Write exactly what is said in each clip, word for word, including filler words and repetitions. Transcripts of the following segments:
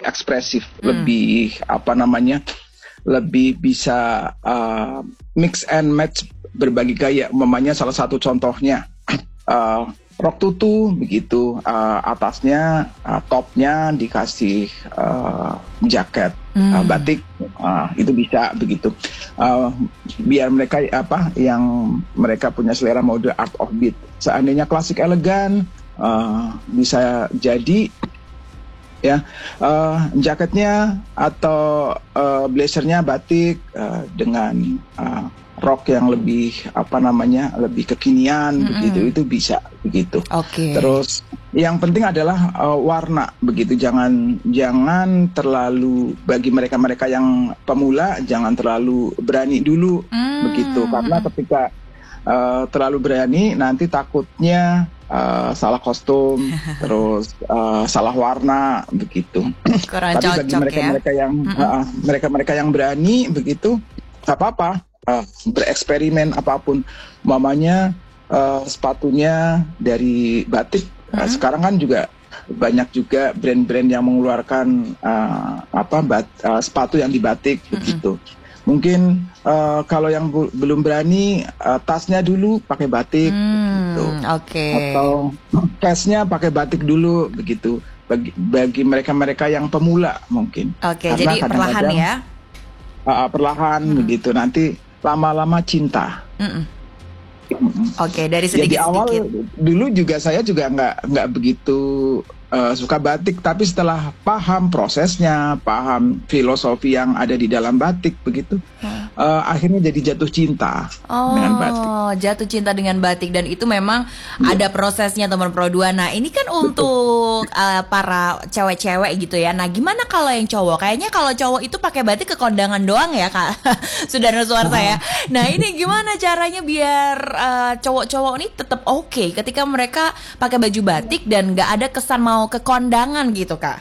ekspresif, Hmm. lebih apa namanya, lebih bisa uh, mix and match berbagai gaya. Umpamanya salah satu contohnya uh, rok tutu begitu, uh, atasnya uh, topnya dikasih uh, jaket Hmm. uh, batik, uh, itu bisa begitu. Uh, biar mereka apa yang mereka punya selera mode art of beat. Seandainya klasik elegan, uh, bisa jadi ya uh, jaketnya atau uh, blazernya batik uh, dengan uh, rok yang lebih apa namanya lebih kekinian Mm-mm. begitu, itu bisa begitu. Oke. Terus yang penting adalah uh, warna begitu, jangan jangan terlalu, bagi mereka-mereka yang pemula jangan terlalu berani dulu Hmm. begitu, karena ketika uh, terlalu berani nanti takutnya uh, salah kostum terus uh, salah warna begitu. Kurang Tapi bagi cocok ya. mereka-mereka yang Mm-mm. uh, mereka-mereka yang berani begitu, nggak apa-apa uh, bereksperimen apapun. Mamanya uh, sepatunya dari batik. Uh, Mm-mm. sekarang kan juga banyak juga brand-brand yang mengeluarkan uh, apa bat, uh, sepatu yang dibatik begitu. Mungkin uh, kalau yang bu- belum berani, uh, tasnya dulu pakai batik begitu, Hmm, oke. atau tasnya pakai batik dulu begitu. Bagi bagi mereka-mereka yang pemula mungkin. Oke, Karena jadi perlahan kadang-kadang ya. uh, perlahan begitu, nanti lama-lama cinta. Mm-mm. Mm-mm. Oke, dari Ya di awal sedikit-sedikit. dulu juga saya juga nggak nggak begitu uh, suka batik, tapi setelah paham prosesnya, paham filosofi yang ada di dalam batik begitu, uh, akhirnya jadi jatuh cinta dengan batik. Oh, jatuh cinta dengan batik, dan itu memang Iya. ada prosesnya teman Pro dua. Nah, ini kan untuk uh, para cewek-cewek gitu ya. Nah, gimana kalau yang cowok? Kayaknya kalau cowok itu pakai batik ke kondangan doang ya, Kak. Sudarno Suwarsa ya. Nah, ini gimana caranya biar uh, cowok-cowok ini tetap oke ketika mereka pakai baju batik dan nggak ada kesan mau ke kondangan gitu, Kak?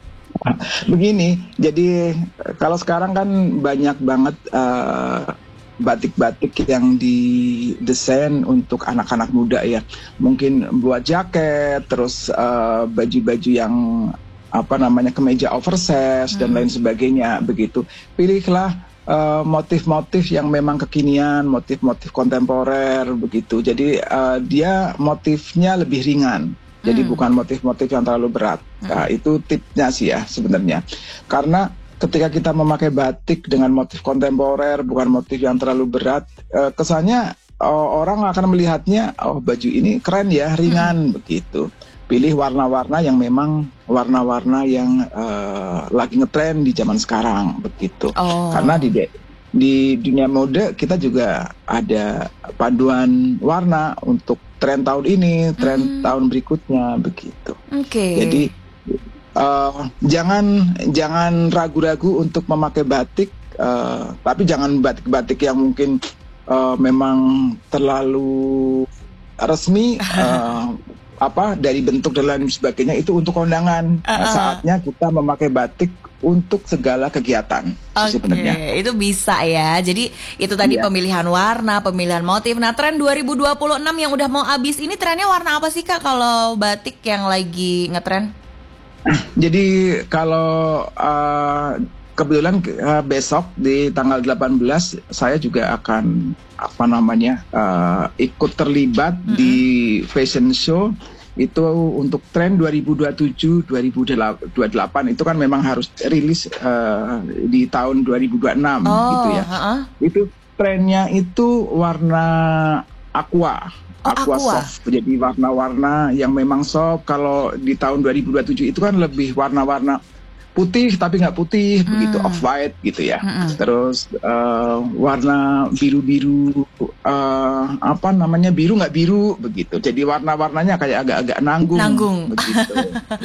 Begini, jadi eh, kalau sekarang kan banyak banget eh, batik-batik yang didesain untuk anak-anak muda ya. Mungkin buat jaket, terus eh, baju-baju yang apa namanya kemeja oversize dan lain sebagainya begitu. Pilihlah eh, motif-motif yang memang kekinian, motif-motif kontemporer begitu. Jadi eh, dia motifnya lebih ringan. Jadi Hmm. bukan motif-motif yang terlalu berat. Nah, itu tipsnya sih ya sebenarnya. Karena ketika kita memakai batik dengan motif kontemporer, bukan motif yang terlalu berat, eh, kesannya oh, orang akan melihatnya, oh baju ini keren ya, ringan begitu. Pilih warna-warna yang memang warna-warna yang eh, lagi ngetren di zaman sekarang begitu. Oh. Karena di de- di dunia mode kita juga ada panduan warna untuk tren tahun ini, tren Hmm. tahun berikutnya begitu. Oke. Jadi eh, jangan jangan ragu-ragu untuk memakai batik, eh, tapi jangan batik-batik yang mungkin eh, memang terlalu resmi, eh, apa dari bentuk dan lain sebagainya, itu untuk kondangan. Nah, Uh-uh. saatnya kita memakai batik untuk segala kegiatan Oke, sebenarnya. itu bisa ya. Jadi itu tadi Iya. pemilihan warna, pemilihan motif. Nah, tren dua ribu dua puluh enam yang udah mau habis ini trennya warna apa sih, Kak, kalau batik yang lagi ngetren? Jadi kalau uh, kebetulan uh, besok di tanggal delapan belas saya juga akan apa namanya uh, ikut terlibat Mm-mm. di fashion show itu untuk tren dua ribu dua puluh tujuh dua ribu dua puluh delapan. Itu kan memang harus rilis uh, di tahun dua ribu dua puluh enam gitu Oh, ya. heeh. Itu trennya itu warna aqua. Oh, Aqua aqua. soft, jadi warna-warna yang memang soft. Kalau di tahun dua ribu dua puluh tujuh itu kan lebih warna-warna putih tapi nggak putih, Hmm. begitu, off white gitu ya. Mm-mm. Terus eh, warna biru-biru, eh, apa namanya, biru nggak biru begitu. Jadi warna-warnanya kayak agak-agak nanggung, Nanggung. begitu.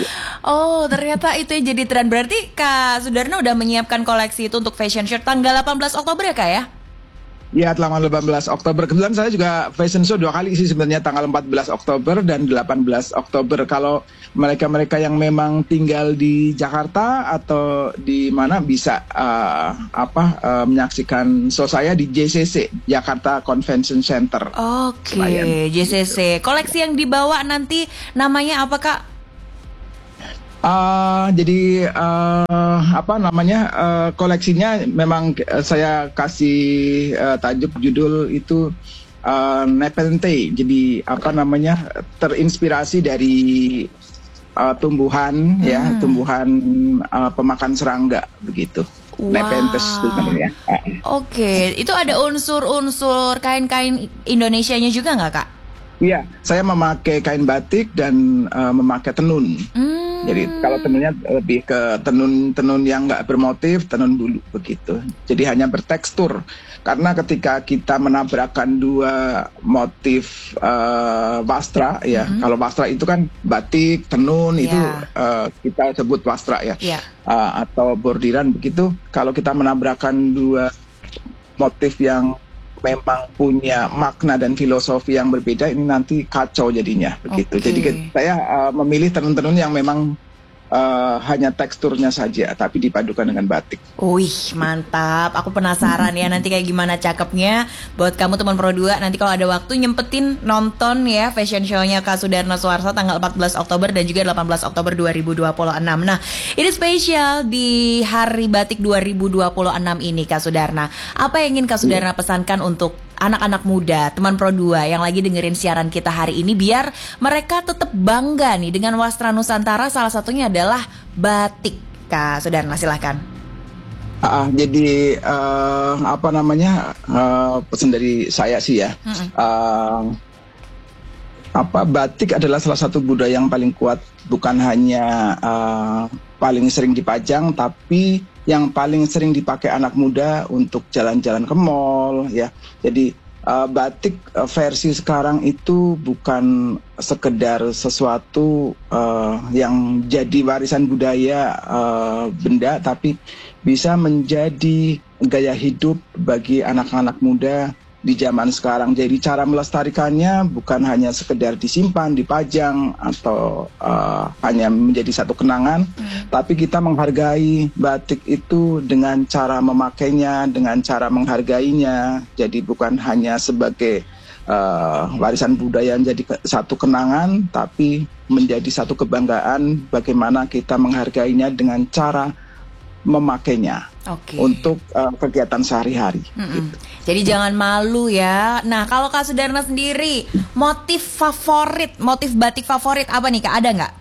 Oh, ternyata itu yang jadi tren. Berarti Kak Sudarno udah menyiapkan koleksi itu untuk fashion show tanggal delapan belas Oktober ya, Kak ya? Ya, tanggal delapan belas Oktober. Kebetulan saya juga fashion show dua kali sih sebenarnya, tanggal empat belas Oktober dan delapan belas Oktober. Kalau mereka-mereka yang memang tinggal di Jakarta atau di mana bisa uh, apa uh, menyaksikan show saya di J C C, Jakarta Convention Center. Oke, Senayan. J C C. Koleksi yang dibawa nanti namanya apa, Kak? Uh, jadi uh, apa namanya uh, koleksinya memang uh, saya kasih uh, tajuk judul itu uh, Nepenthe. Jadi apa namanya terinspirasi dari uh, tumbuhan hmm. ya, tumbuhan uh, pemakan serangga begitu. Wow. Nepenthes itu namanya. Oke, okay. Itu ada unsur-unsur kain-kain Indonesianya juga nggak, Kak? Iya, saya memakai kain batik dan uh, memakai tenun. Hmm. Jadi kalau tenunnya lebih ke tenun-tenun yang nggak bermotif, tenun bulu begitu. Jadi hanya bertekstur. Karena ketika kita menabrakkan dua motif uh, wastra, ya, mm-hmm. kalau wastra itu kan batik, tenun yeah. itu uh, kita sebut wastra ya, yeah. uh, atau bordiran begitu. Kalau kita menabrakkan dua motif yang memang punya makna dan filosofi yang berbeda, ini nanti kacau jadinya begitu. Okay. Jadi saya uh, memilih tenun-tenun yang memang uh, hanya teksturnya saja, tapi dipadukan dengan batik. Wih, mantap. Aku penasaran ya nanti kayak gimana cakepnya. Buat kamu teman Pro dua, nanti kalau ada waktu nyempetin nonton ya fashion show-nya Kak Sudarna Suarsa tanggal empat belas Oktober dan juga delapan belas Oktober dua ribu dua puluh enam. Nah, ini spesial di Hari Batik dua ribu dua puluh enam ini Kak Sudarna. Apa yang ingin Kak Sudarna pesankan untuk anak-anak muda, teman Pro dua yang lagi dengerin siaran kita hari ini biar mereka tetap bangga nih dengan wastra Nusantara, salah satunya adalah batik. Kak Sudarna, silahkan. Uh, jadi uh, apa namanya uh, pesan dari saya sih ya, uh, apa batik adalah salah satu budaya yang paling kuat, bukan hanya uh, paling sering dipajang, tapi yang paling sering dipakai anak muda untuk jalan-jalan ke mall ya. Jadi uh, batik uh, versi sekarang itu bukan sekedar sesuatu uh, yang jadi warisan budaya uh, benda, tapi bisa menjadi gaya hidup bagi anak-anak muda di zaman sekarang. Jadi cara melestarikannya bukan hanya sekedar disimpan, dipajang, atau uh, hanya menjadi satu kenangan, hmm. tapi kita menghargai batik itu dengan cara memakainya, dengan cara menghargainya. Jadi bukan hanya sebagai uh, warisan budaya menjadi ke- satu kenangan, tapi menjadi satu kebanggaan bagaimana kita menghargainya dengan cara memakainya okay. untuk uh, kegiatan sehari-hari. Gitu. Jadi jangan malu ya. Nah, kalau Kak Sudarna sendiri, motif favorit, motif batik favorit apa nih Kak? Ada nggak?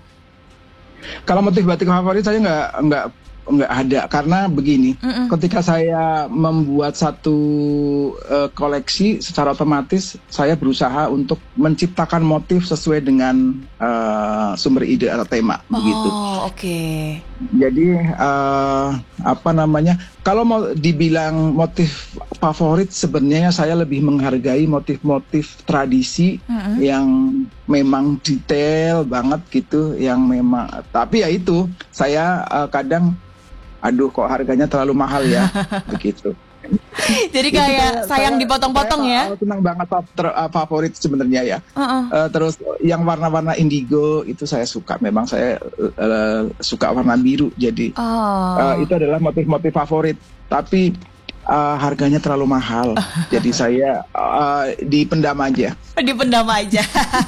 Kalau motif batik favorit saya nggak nggak nggak ada, karena begini, Mm-mm. ketika saya membuat satu uh, koleksi, secara otomatis saya berusaha untuk menciptakan motif sesuai dengan uh, sumber ide atau tema, oh, begitu. Oh, oke. Okay. Jadi uh, apa namanya? Kalau mau dibilang motif favorit, sebenarnya saya lebih menghargai motif-motif tradisi mm-hmm. yang memang detail banget gitu, yang memang. Tapi ya itu, saya uh, kadang aduh kok harganya terlalu mahal ya, begitu. Jadi kayak saya, sayang saya, dipotong-potong saya, ya. Senang banget ter, uh, favorit sebenarnya ya. Uh-uh. Uh, terus yang warna-warna indigo itu saya suka. Memang saya uh, suka warna biru. Jadi oh. uh, itu adalah motif-motif favorit. Tapi uh, harganya terlalu mahal. Jadi saya uh, dipendam aja. Dipendam aja.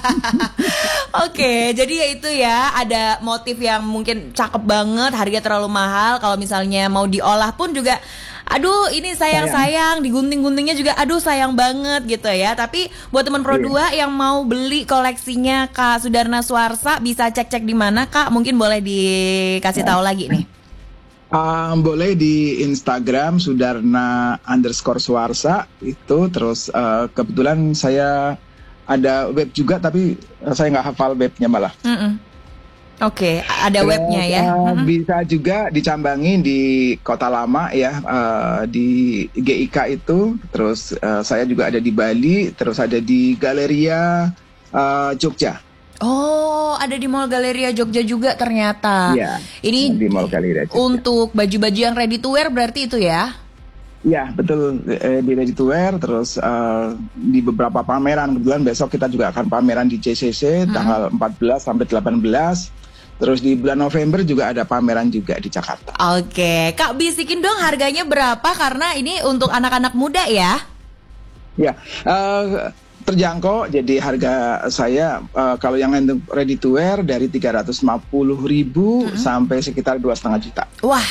Oke, okay, jadi ya itu ya, ada motif yang mungkin cakep banget, harga terlalu mahal. Kalau misalnya mau diolah pun juga, aduh ini sayang-sayang, digunting-guntingnya juga aduh sayang banget gitu ya. Tapi buat teman Pro dua yang mau beli koleksinya Kak Sudarna Suarsa, bisa cek-cek di mana Kak? Mungkin boleh dikasih tahu lagi nih. Uh, boleh di Instagram Sudarna underscore Suarsa itu. Terus uh, kebetulan saya ada web juga, tapi saya nggak hafal webnya malah. Mm-mm. Oke, okay, ada terus, webnya ya. Uh, bisa juga dicambangi di Kota Lama ya, uh, di G I K itu. Terus uh, saya juga ada di Bali, terus ada di Galeria uh, Jogja. Oh, ada di Mall Galeria Jogja juga ternyata. Iya. Ini di Mall Galeria Jogja. Untuk baju-baju yang ready to wear berarti itu ya? Iya, betul, eh, di ready to wear. Terus uh, di beberapa pameran, kebetulan besok kita juga akan pameran di J C C hmm. tanggal empat belas sampai delapan belas. Terus di bulan November juga ada pameran juga di Jakarta. Oke, Kak bisikin dong harganya berapa, karena ini untuk anak-anak muda ya? Ya, uh, terjangkau. Jadi harga saya uh, kalau yang ready to wear dari tiga ratus lima puluh ribu hmm. sampai sekitar dua setengah juta. Wah.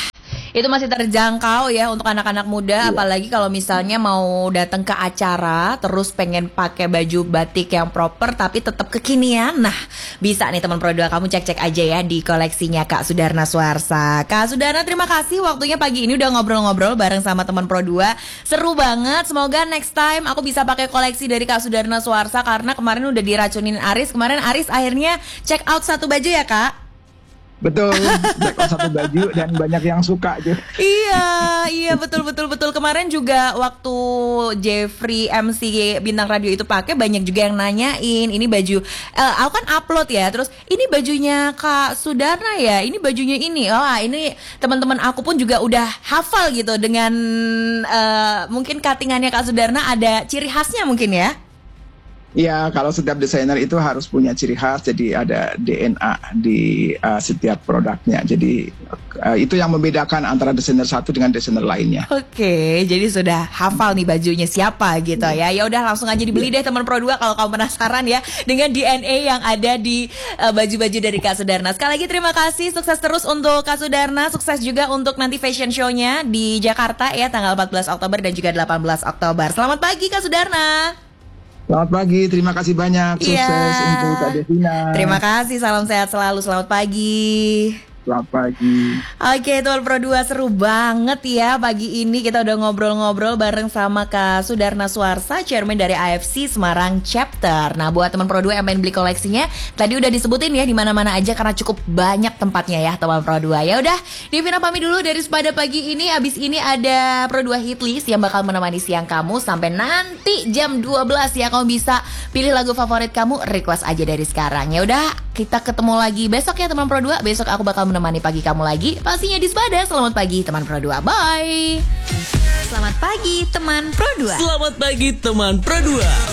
Itu masih terjangkau ya untuk anak-anak muda, Iya. apalagi kalau misalnya mau datang ke acara terus pengen pakai baju batik yang proper tapi tetap kekinian. Nah, bisa nih teman Pro dua, kamu cek-cek aja ya di koleksinya Kak Sudarna Suarsa. Kak Sudarna, terima kasih waktunya pagi ini udah ngobrol-ngobrol bareng sama teman Pro dua. Seru banget. Semoga next time aku bisa pakai koleksi dari Kak Sudarna Suarsa karena kemarin udah diracunin Aris. Kemarin Aris akhirnya check out satu baju ya, Kak? Betul, check out satu baju dan banyak yang suka juga. Iya, iya betul betul betul. Kemarin juga waktu Jeffrey M C Bintang Radio itu pakai, banyak juga yang nanyain ini baju. Uh, aku kan upload ya, terus ini bajunya Kak Sudarna ya, ini bajunya ini. Wah, ini teman-teman aku pun juga udah hafal gitu dengan uh, mungkin cuttingannya Kak Sudarna ada ciri khasnya mungkin ya. Ya, kalau setiap desainer itu harus punya ciri khas, jadi ada D N A di uh, setiap produknya. Jadi uh, itu yang membedakan antara desainer satu dengan desainer lainnya. Oke, jadi sudah hafal nih bajunya siapa gitu ya. Ya udah langsung aja dibeli deh teman Pro dua kalau kamu penasaran ya dengan D N A yang ada di uh, baju-baju dari Kak Sudarna. Sekali lagi terima kasih, sukses terus untuk Kak Sudarna, sukses juga untuk nanti fashion show-nya di Jakarta ya tanggal empat belas Oktober dan juga delapan belas Oktober. Selamat pagi Kak Sudarna. Selamat pagi, terima kasih banyak. Sukses Iya. untuk Kak Devina. Terima kasih, salam sehat selalu, selamat pagi. Selamat pagi. Oke, teman Pro dua, seru banget ya pagi ini kita udah ngobrol-ngobrol bareng sama Kak Sudarna Suarsa, Chairman dari A F C Semarang Chapter. Nah, buat teman Pro dua yang pengen beli koleksinya, tadi udah disebutin ya di mana-mana aja karena cukup banyak tempatnya ya teman Pro dua. Ya udah, Devina pamit dulu dari Sepada Pagi ini. Abis ini ada Pro dua Hit List yang bakal menemani siang kamu sampai nanti jam dua belas ya. Kamu bisa pilih lagu favorit kamu, request aja dari sekarang. Ya udah, kita ketemu lagi besok ya teman Pro dua. Besok aku bakal menemani pagi kamu lagi, pastinya di Sepada. Selamat pagi teman Pro dua, bye. Selamat pagi teman Pro dua. Selamat pagi teman Pro dua.